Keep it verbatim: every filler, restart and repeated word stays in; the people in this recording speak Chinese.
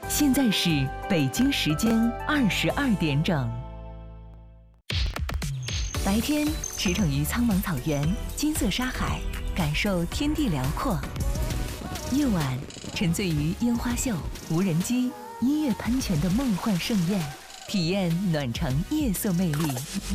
现在是北京时间二十二点整。白天驰骋于苍茫草原、金色沙海，感受天地辽阔；夜晚沉醉于烟花秀、无人机、音乐喷泉的梦幻盛宴，体验暖城夜色魅力。